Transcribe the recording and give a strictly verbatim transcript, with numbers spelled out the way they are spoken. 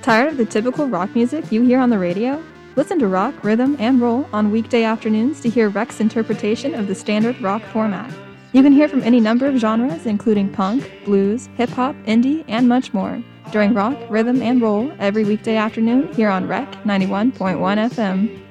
Tired of the typical rock music you hear on the radio? Listen to Rock, Rhythm, and Roll on weekday afternoons to hear Rec's interpretation of the standard rock format. You can hear from any number of genres, including punk, blues, hip-hop, indie, and much more, during Rock, Rhythm, and Roll every weekday afternoon here on Rec ninety-one point one F M.